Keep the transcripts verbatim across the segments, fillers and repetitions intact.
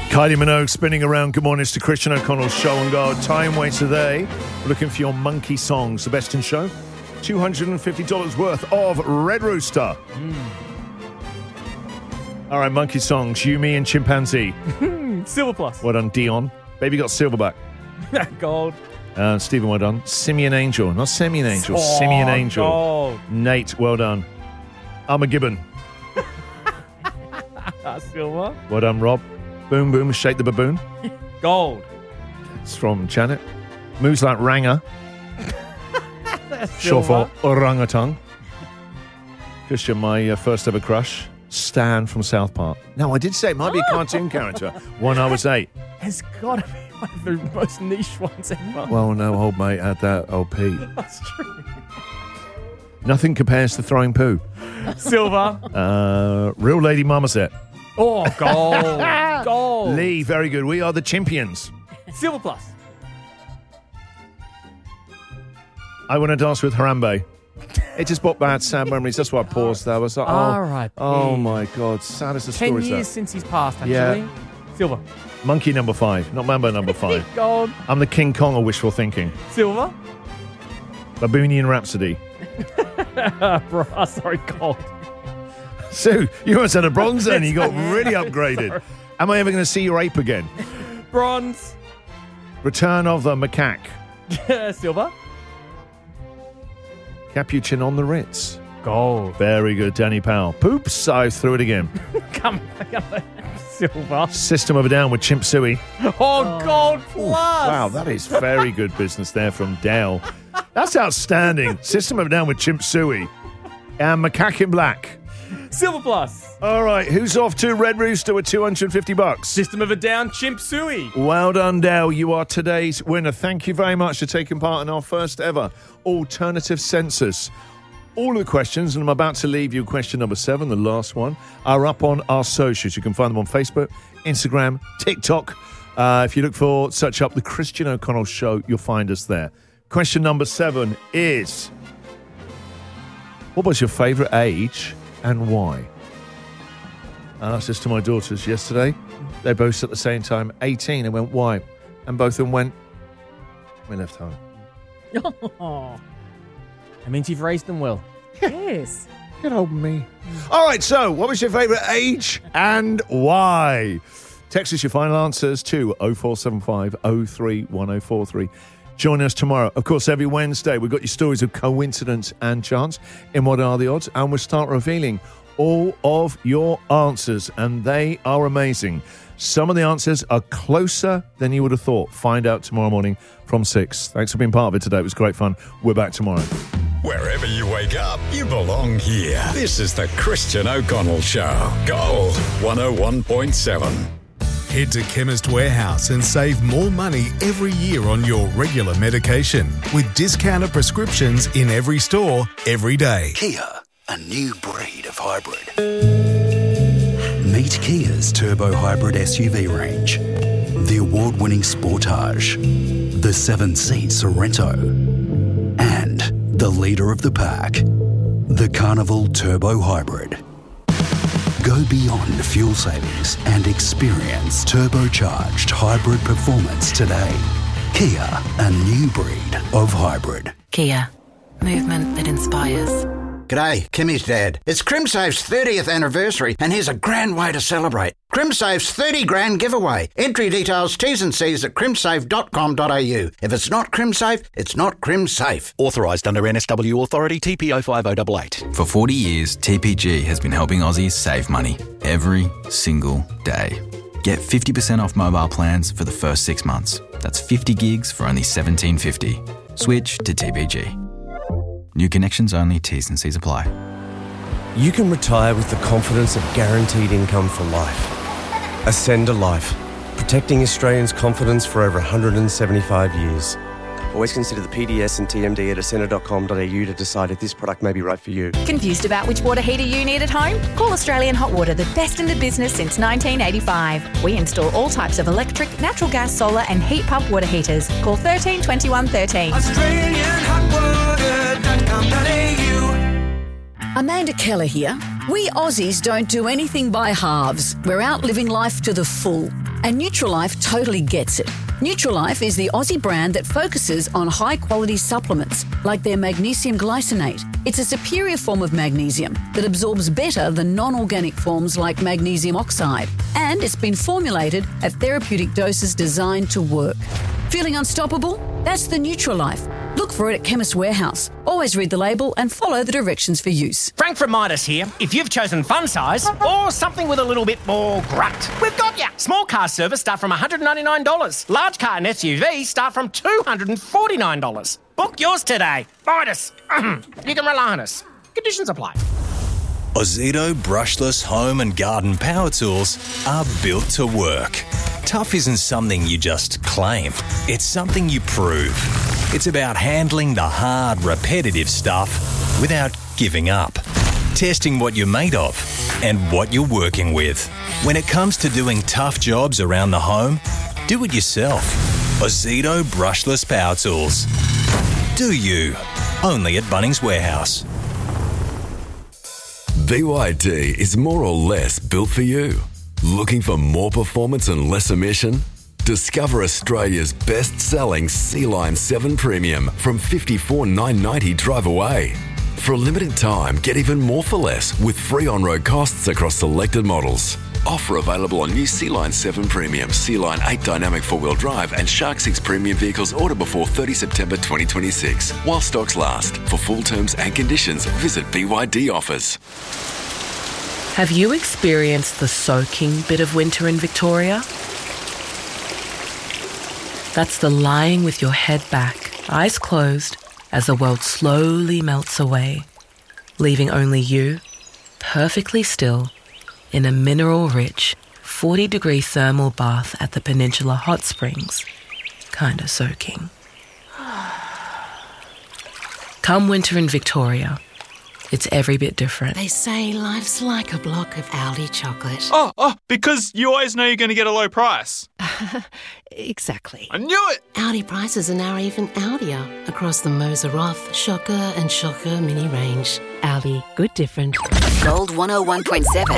Kylie Minogue spinning around. Good morning, it's the Christian O'Connell Show and Go. Time waits today. We're looking for your monkey songs. The best in show. two hundred fifty dollars worth of Red Rooster. Mm. All right, monkey songs. You, me, and chimpanzee. Silver plus. Well done, Dion. Baby got silverback. Gold. Uh, Stephen, well done. Simeon Angel. Not Simeon Angel. Oh, Simeon Angel. Gold. Nate, well done. I'm a Gibbon. Silver. Well done, Rob. Boom, boom, shake the baboon. Gold. It's from Janet. Moves like Ranger. Short for orangutan. Christian, my uh, first ever crush. Stan from South Park. Now, I did say it might be a cartoon character when I was eight. It's got to be one of the most niche ones ever. Well, no, old mate had that, old Pete. That's true. Nothing compares to throwing poo. Silver. Uh, real Lady Marmoset. Oh, gold. Gold. Lee, very good. We are the champions. Silver plus. I want to dance with Harambe. It just brought bad sad memories. That's why I paused there. I was like, oh, All right, oh my God. Sad as the Ten story is years that. since he's passed, actually. Yeah. Silver. Monkey number five, not Mambo number five. Gold. I'm the King Kong of wishful thinking. Silver. Baboonian Rhapsody. Bro, oh, sorry, gold. Sue, you almost had a bronze then. You got really upgraded. Sorry. Am I ever going to see your ape again? Bronze. Return of the Macaque. Silver. Capuchin on the Ritz. Gold. Very good, Danny Powell. Poops, I threw it again. Come on. Silver. System of a Down with Chimp Suey. Oh, oh. Gold plus. Ooh, wow, that is very good business there from Dale. That's outstanding. System of a Down with Chimp Suey. And Macaque in Black. Silver plus. All right, who's off to Red Rooster with two hundred fifty bucks? System of a Down, Chimp Suey. Well done, Dale. You are today's winner. Thank you very much for taking part in our first ever alternative census. All of the questions, and I'm about to leave you question number seven, the last one, are up on our socials. You can find them on Facebook, Instagram, TikTok. Uh, if you look for, search up The Christian O'Connell Show, you'll find us there. Question number seven is, what was your favourite age and why? I asked this to my daughters yesterday. They both said at the same time, eighteen, and went, why? And both of them went, we left home. Oh. That means you've raised them well. Yes. Get hold of me. All right, so what was your favourite age and why? Text us your final answers to oh four seven five oh three one oh four three. Join us tomorrow. Of course, every Wednesday, we've got your stories of coincidence and chance in What Are the Odds, and we'll start revealing all of your answers, and they are amazing. Some of the answers are closer than you would have thought. Find out tomorrow morning from six. Thanks for being part of it today. It was great fun. We're back tomorrow. Wherever you wake up, you belong here. This is the Christian O'Connell Show. Gold one oh one point seven. Head to Chemist Warehouse and save more money every year on your regular medication with discounted prescriptions in every store, every day. Kia, a new breed of hybrid. Meet Kia's turbo hybrid S U V range. The award-winning Sportage, the seven-seat Sorento, and the leader of the pack, the Carnival Turbo Hybrid. Go beyond fuel savings and experience turbocharged hybrid performance today. Kia, a new breed of hybrid. Kia, movement that inspires. G'day, Kimmy's dad. It's CrimSafe's thirtieth anniversary, and here's a grand way to celebrate. CrimSafe's thirty grand giveaway. Entry details, T's and C's at crimsafe dot com dot a u. If it's not CrimSafe, it's not CrimSafe. Authorised under N S W Authority T P oh five oh eight eight. For forty years, T P G has been helping Aussies save money every single day. Get fifty percent off mobile plans for the first six months. That's fifty gigs for only seventeen fifty. Switch to T P G. New connections only, T's and C's apply. You can retire with the confidence of guaranteed income for life. Ascend a Life, protecting Australians' confidence for over one hundred seventy-five years. Always consider the P D S and T M D at ascender dot com dot a u to decide if this product may be right for you. Confused about which water heater you need at home? Call Australian Hot Water, the best in the business since nineteen eighty-five. We install all types of electric, natural gas, solar and heat pump water heaters. Call thirteen twenty-one thirteen. Australian Hot Water dot com dot a u. Amanda Keller here. We Aussies don't do anything by halves. We're out living life to the full. And Nutrilife totally gets it. Nutrilife is the Aussie brand that focuses on high-quality supplements, like their magnesium glycinate. It's a superior form of magnesium that absorbs better than non-organic forms like magnesium oxide. And it's been formulated at therapeutic doses designed to work. Feeling unstoppable? That's the Nutrilife. Look for it at Chemist Warehouse. Always read the label and follow the directions for use. Frank from Midas here. If you've chosen fun size or something with a little bit more grunt, we've got you. Small car service start from one hundred ninety-nine dollars. Large car and S U V start from two hundred forty-nine dollars. Book yours today. Midas. You can rely on us. Conditions apply. Ozito brushless home and garden power tools are built to work. Tough isn't something you just claim. It's something you prove. It's about handling the hard, repetitive stuff without giving up. Testing what you're made of and what you're working with. When it comes to doing tough jobs around the home, do it yourself. Ozito brushless power tools. Do you? Only at Bunnings Warehouse. B Y D is more or less built for you. Looking for more performance and less emission? Discover Australia's best-selling Sea-Line seven Premium from fifty-four thousand nine hundred ninety dollars drive away. For a limited time, get even more for less with free on-road costs across selected models. Offer available on new Sea-Line seven Premium, Sea-Line eight Dynamic four-wheel drive and Shark six Premium vehicles order before thirtieth September twenty twenty-six. While stocks last. For full terms and conditions, visit B Y D offers. Have you experienced the soaking bit of winter in Victoria? That's the lying with your head back, eyes closed, as the world slowly melts away, leaving only you, perfectly still, in a mineral-rich, forty-degree thermal bath at the Peninsula Hot Springs, kinda soaking. Come winter in Victoria, it's every bit different. They say life's like a block of Aldi chocolate. Oh, oh, because you always know you're going to get a low price. Exactly. I knew it! Aldi prices are now even Aldier across the Moser Roth, Shocker and Shocker mini range. Aldi, good different. Gold one oh one point seven.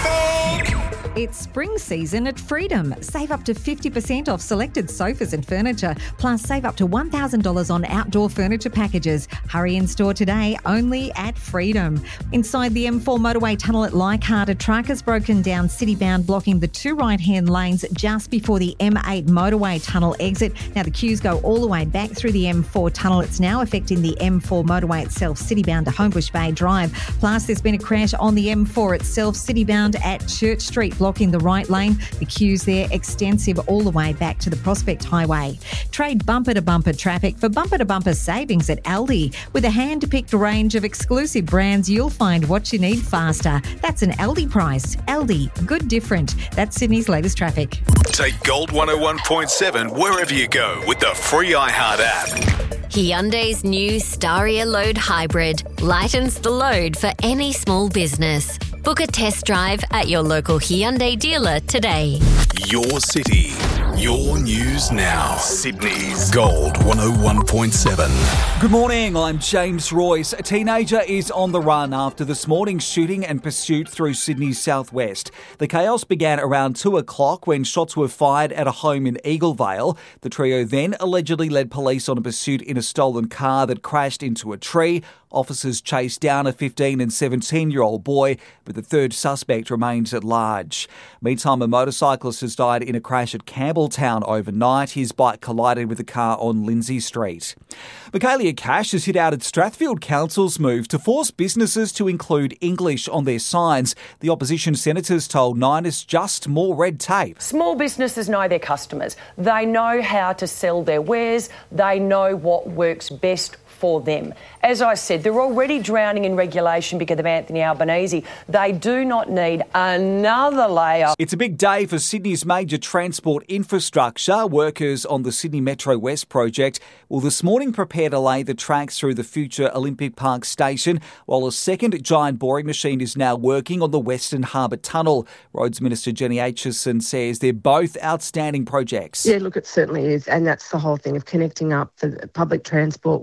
It's spring season at Freedom. Save up to fifty percent off selected sofas and furniture, plus save up to one thousand dollars on outdoor furniture packages. Hurry in store today, only at Freedom. Inside the M four motorway tunnel at Leichhardt, a truck has broken down city-bound, blocking the two right-hand lanes just before the M eight motorway tunnel exit. Now, the queues go all the way back through the M four tunnel. It's now affecting the M four motorway itself, city-bound to Homebush Bay Drive. Plus, there's been a crash on the M four itself, city-bound at Church Street, blocking the right lane. The queues there extensive all the way back to the Prospect Highway. Trade bumper-to-bumper traffic for bumper-to-bumper savings at Aldi. With a hand-picked range of exclusive brands, you'll find what you need faster. That's an Aldi price. Aldi, good different. That's Sydney's latest traffic. Take Gold one oh one point seven wherever you go with the free iHeart app. Hyundai's new Staria Load Hybrid lightens the load for any small business. Book a test drive at your local Hyundai dealer today. Your city, your news now. Sydney's Gold one oh one point seven. Good morning, I'm James Royce. A teenager is on the run after this morning's shooting and pursuit through Sydney's southwest. The chaos began around two o'clock when shots were fired at a home in Eaglevale. The trio then allegedly led police on a pursuit in a stolen car that crashed into a tree. Officers chased down a fifteen and seventeen-year-old boy, but the third suspect remains at large. Meantime, a motorcyclist has died in a crash at Campbelltown overnight. His bike collided with a car on Lindsay Street. Michaelia Cash has hit out at Strathfield Council's move to force businesses to include English on their signs. The opposition senators told Nine it's just more red tape. Small businesses know their customers. They know how to sell their wares. They know what works best for them. As I said, they're already drowning in regulation because of Anthony Albanese. They do not need another layer. It's a big day for Sydney's major transport infrastructure. Workers on the Sydney Metro West project will this morning prepare to lay the tracks through the future Olympic Park station, while a second giant boring machine is now working on the Western Harbour Tunnel. Roads Minister Jenny Aitchison says they're both outstanding projects. Yeah, look, it certainly is. And that's the whole thing of connecting up the public transport with road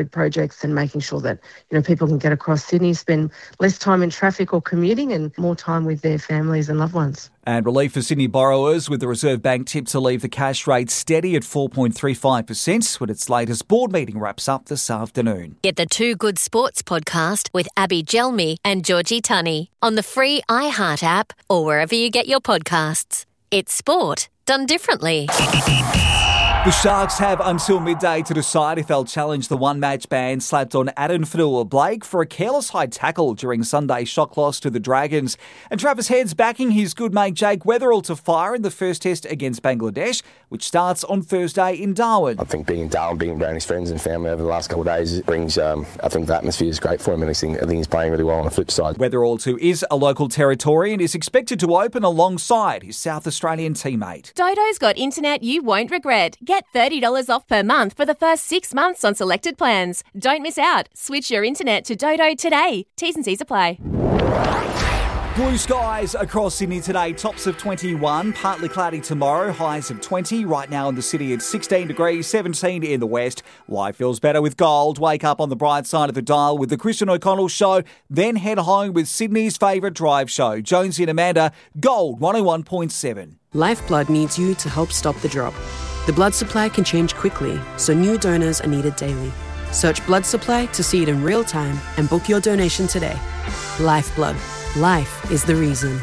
road projects and making sure that, you know, people can get across Sydney, spend less time in traffic or commuting and more time with their families and loved ones. And relief for Sydney borrowers, with the Reserve Bank tip to leave the cash rate steady at four point three five percent when its latest board meeting wraps up this afternoon. Get the Two Good Sports podcast with Abby Gelmy and Georgie Tunney on the free iHeart app or wherever you get your podcasts. It's sport done differently. The Sharks have until midday to decide if they'll challenge the one-match ban slapped on Adam Fanua-Blake for a careless high tackle during Sunday's shock loss to the Dragons. And Travis Head's backing his good mate Jake Weatherall to fire in the first test against Bangladesh, which starts on Thursday in Darwin. I think being in Darwin, being around his friends and family over the last couple of days brings, um, I think the atmosphere is great for him, and I think, I think he's playing really well on the flip side. Weatherall, too, is a local Territorian, is expected to open alongside his South Australian teammate. Dodo's got internet you won't regret. Get thirty dollars off per month for the first six months on selected plans. Don't miss out. Switch your internet to Dodo today. T's and C's apply. Blue skies across Sydney today, tops of twenty-one, partly cloudy tomorrow, highs of twenty. Right now in the city it's sixteen degrees, seventeen in the west. Life feels better with gold. Wake up on the bright side of the dial with the Christian O'Connell Show, then head home with Sydney's favourite drive show. Jonesy and Amanda, Gold one oh one point seven. Lifeblood needs you to help stop the drop. The blood supply can change quickly, so new donors are needed daily. Search blood supply to see it in real time and book your donation today. Lifeblood. Life is the reason.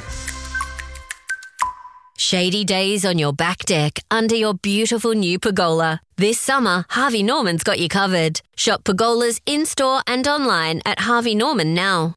Shady days on your back deck under your beautiful new pergola. This summer, Harvey Norman's got you covered. Shop pergolas in-store and online at Harvey Norman now.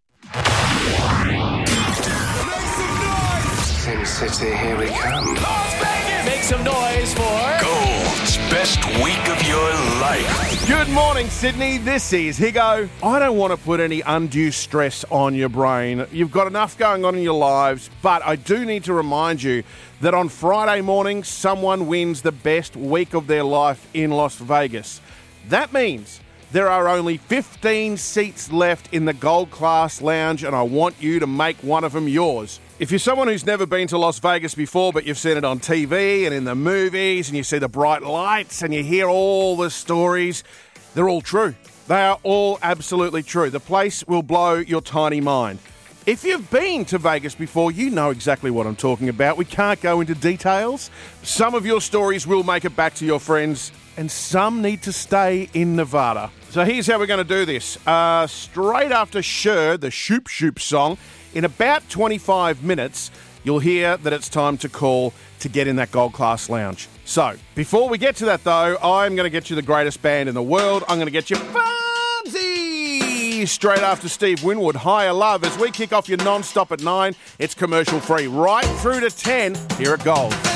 Sin City, here we come. Las Vegas! Make some noise for Gold's best week of your life. Good morning, Sydney. This is Higo. I don't want to put any undue stress on your brain. You've got enough going on in your lives, but I do need to remind you that on Friday morning, someone wins the best week of their life in Las Vegas. That means there are only fifteen seats left in the Gold Class Lounge, and I want you to make one of them yours. If you're someone who's never been to Las Vegas before, but you've seen it on T V and in the movies, and you see the bright lights and you hear all the stories, they're all true. They are all absolutely true. The place will blow your tiny mind. If you've been to Vegas before, you know exactly what I'm talking about. We can't go into details. Some of your stories will make it back to your friends, and some need to stay in Nevada. So here's how we're going to do this. Uh, straight after Cher, the Shoop Shoop song, in about twenty-five minutes, you'll hear that it's time to call to get in that Gold Class Lounge. So, before we get to that though, I'm going to get you the greatest band in the world. I'm going to get you Fonzie! Straight after Steve Winwood, Higher Love. As we kick off your non-stop at nine, it's commercial free. Right through to ten, here at Gold.